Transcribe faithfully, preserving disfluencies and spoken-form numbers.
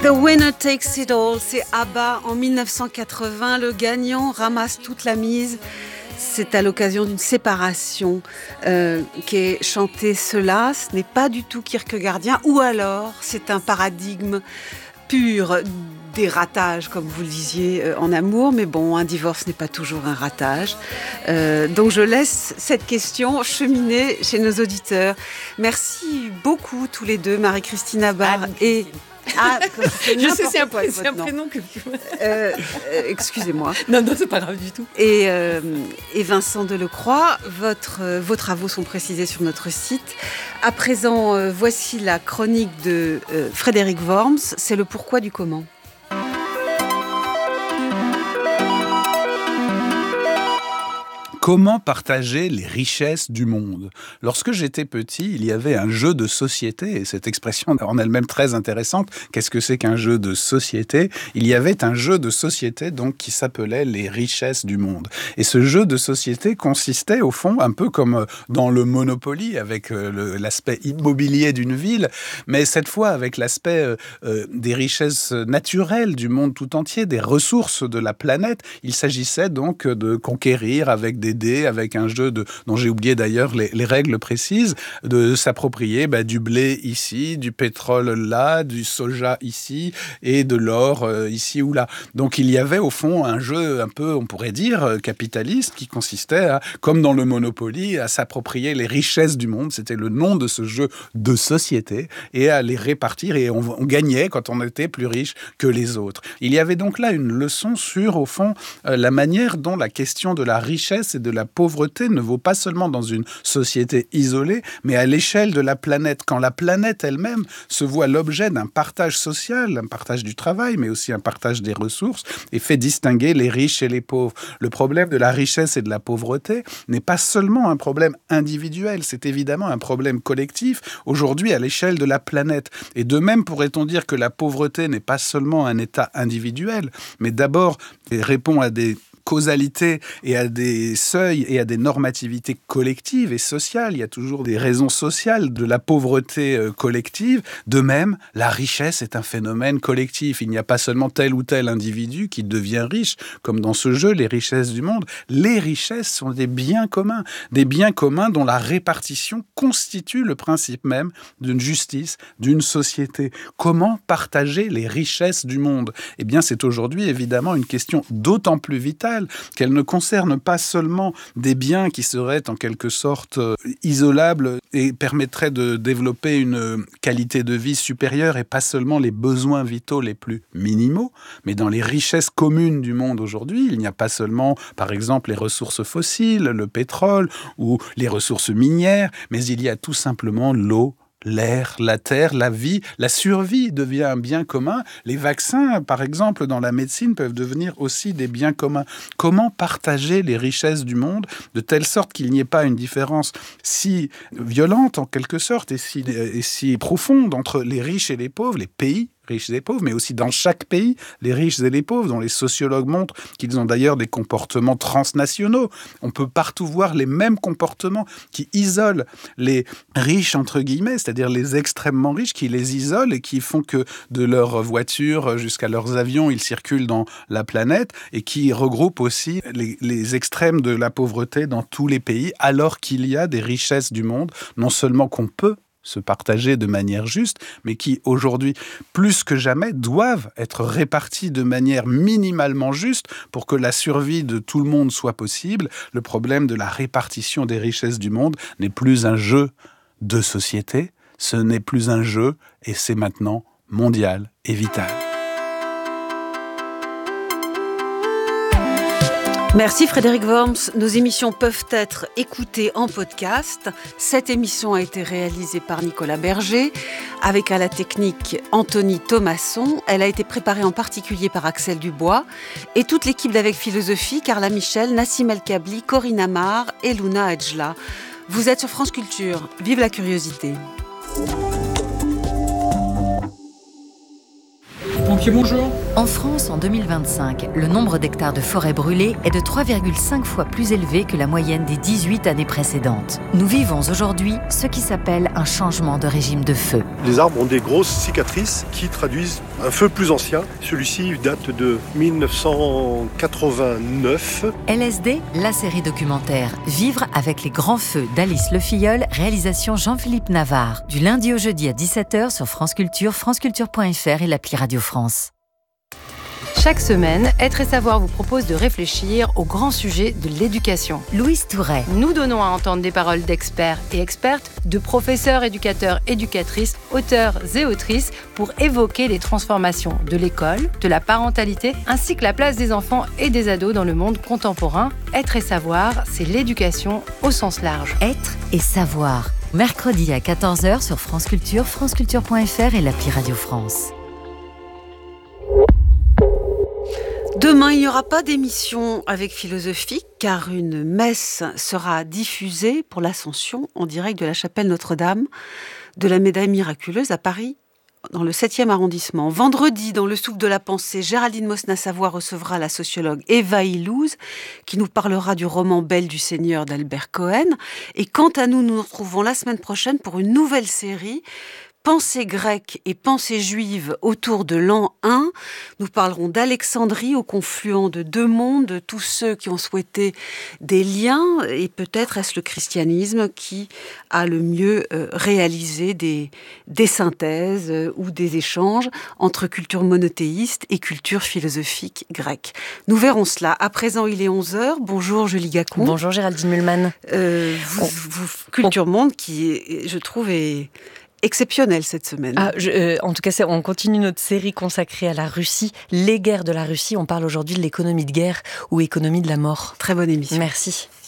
The winner takes it all, c'est ABBA en dix-neuf cent quatre-vingts. Le gagnant ramasse toute la mise. C'est à l'occasion d'une séparation euh, qu'est chanté cela. Ce n'est pas du tout kierkegaardien, ou alors c'est un paradigme pur des ratages, comme vous le disiez, euh, en amour. Mais bon, un divorce n'est pas toujours un ratage. Euh, donc je laisse cette question cheminer chez nos auditeurs. Merci beaucoup tous les deux, Marie-Christine Abar et... Ah, je sais, c'est un, pré- c'est un prénom que... euh, euh, excusez-moi. Non, non, c'est pas grave du tout. Et, euh, et Vincent Delecroix, votre, euh, vos travaux sont précisés sur notre site. À présent, euh, voici la chronique de euh, Frédéric Worms. C'est le pourquoi du comment. Comment partager les richesses du monde ? Lorsque j'étais petit, il y avait un jeu de société, et cette expression en elle-même très intéressante. Qu'est-ce que c'est qu'un jeu de société ? Il y avait un jeu de société donc qui s'appelait les richesses du monde. Et ce jeu de société consistait au fond un peu comme dans le Monopoly, avec le, l'aspect immobilier d'une ville, mais cette fois avec l'aspect euh, des richesses naturelles du monde tout entier, des ressources de la planète. Il s'agissait donc de conquérir avec des dés, avec un jeu de, dont j'ai oublié d'ailleurs les, les règles précises, de s'approprier bah, du blé ici, du pétrole là, du soja ici et de l'or euh, ici ou là. Donc il y avait au fond un jeu un peu, on pourrait dire, capitaliste qui consistait, à, comme dans le Monopoly, à s'approprier les richesses du monde. C'était le nom de ce jeu de société et à les répartir, et on, on gagnait quand on était plus riche que les autres. Il y avait donc là une leçon sur, au fond, euh, la manière dont la question de la richesse et de la pauvreté ne vaut pas seulement dans une société isolée, mais à l'échelle de la planète. Quand la planète elle-même se voit l'objet d'un partage social, un partage du travail, mais aussi un partage des ressources, et fait distinguer les riches et les pauvres. Le problème de la richesse et de la pauvreté n'est pas seulement un problème individuel, c'est évidemment un problème collectif, aujourd'hui à l'échelle de la planète. Et de même pourrait-on dire que la pauvreté n'est pas seulement un état individuel, mais d'abord répond à des causalité et à des seuils et à des normativités collectives et sociales. Il y a toujours des raisons sociales de la pauvreté euh, collective. De même, la richesse est un phénomène collectif. Il n'y a pas seulement tel ou tel individu qui devient riche, comme dans ce jeu, les richesses du monde. Les richesses sont des biens communs, des biens communs dont la répartition constitue le principe même d'une justice, d'une société. Comment partager les richesses du monde ? Eh bien, c'est aujourd'hui évidemment une question d'autant plus vitale qu'elle ne concerne pas seulement des biens qui seraient en quelque sorte euh, isolables et permettraient de développer une qualité de vie supérieure et pas seulement les besoins vitaux les plus minimaux, mais dans les richesses communes du monde aujourd'hui, il n'y a pas seulement, par exemple, les ressources fossiles, le pétrole ou les ressources minières, mais il y a tout simplement l'eau, l'air, la terre, la vie, la survie devient un bien commun. Les vaccins, par exemple, dans la médecine, peuvent devenir aussi des biens communs. Comment partager les richesses du monde de telle sorte qu'il n'y ait pas une différence si violente, en quelque sorte, et si, et si profonde entre les riches et les pauvres, les pays riches et pauvres, mais aussi dans chaque pays, les riches et les pauvres, dont les sociologues montrent qu'ils ont d'ailleurs des comportements transnationaux. On peut partout voir les mêmes comportements qui isolent les riches, entre guillemets, c'est-à-dire les extrêmement riches, qui les isolent et qui font que de leurs voitures jusqu'à leurs avions, ils circulent dans la planète, et qui regroupent aussi les, les extrêmes de la pauvreté dans tous les pays, alors qu'il y a des richesses du monde, non seulement qu'on peut se partager de manière juste, mais qui, aujourd'hui, plus que jamais, doivent être répartis de manière minimalement juste pour que la survie de tout le monde soit possible. Le problème de la répartition des richesses du monde n'est plus un jeu de société, ce n'est plus un jeu, et c'est maintenant mondial et vital. Merci Frédéric Worms. Nos émissions peuvent être écoutées en podcast. Cette émission a été réalisée par Nicolas Berger, avec à la technique Anthony Thomasson. Elle a été préparée en particulier par Axel Dubois et toute l'équipe d'Avec Philosophie, Carla Michel, Nassim El Kabli, Corinne Amar et Luna Edjla. Vous êtes sur France Culture. Vive la curiosité. Pompier, bonjour. En France, en deux mille vingt-cinq, le nombre d'hectares de forêts brûlées est de trois virgule cinq fois plus élevé que la moyenne des dix-huit années précédentes. Nous vivons aujourd'hui ce qui s'appelle un changement de régime de feu. Les arbres ont des grosses cicatrices qui traduisent un feu plus ancien. Celui-ci date de mille neuf cent quatre-vingt-neuf. L S D, la série documentaire Vivre avec les grands feux d'Alice Le Filleul, réalisation Jean-Philippe Navarre. Du lundi au jeudi à dix-sept heures sur France Culture, franceculture point f r et l'appli Radio France. Chaque semaine, Être et Savoir vous propose de réfléchir au grand sujet de l'éducation. Louise Touret. Nous donnons à entendre des paroles d'experts et expertes, de professeurs, éducateurs, éducatrices, auteurs et autrices pour évoquer les transformations de l'école, de la parentalité, ainsi que la place des enfants et des ados dans le monde contemporain. Être et Savoir, c'est l'éducation au sens large. Être et Savoir. Mercredi à quatorze heures sur France Culture, franceculture point f r et l'appli Radio France. Demain, il n'y aura pas d'émission avec Philosophie, car une messe sera diffusée pour l'Ascension en direct de la chapelle Notre-Dame de la Médaille miraculeuse à Paris, dans le septième arrondissement. Vendredi, dans le Souffle de la Pensée, Géraldine Mosna-Savoie recevra la sociologue Eva Illouz, qui nous parlera du roman Belle du Seigneur d'Albert Cohen. Et quant à nous, nous nous retrouvons la semaine prochaine pour une nouvelle série, Pensée grecque et pensée juive autour de l'an un. Nous parlerons d'Alexandrie au confluent de deux mondes, de tous ceux qui ont souhaité des liens, et peut-être est-ce le christianisme qui a le mieux euh, réalisé des, des synthèses euh, ou des échanges entre culture monothéiste et culture philosophique grecque. Nous verrons cela. À présent, il est onze heures. Bonjour Julie Gacon. Bonjour Géraldine Mühlmann. Euh, vous, vous, Culture Monde qui, je trouve, est exceptionnel cette semaine. Ah, je, euh, en tout cas, c'est, on continue notre série consacrée à la Russie, les guerres de la Russie. On parle aujourd'hui de l'économie de guerre ou économie de la mort. Très bonne émission. Merci.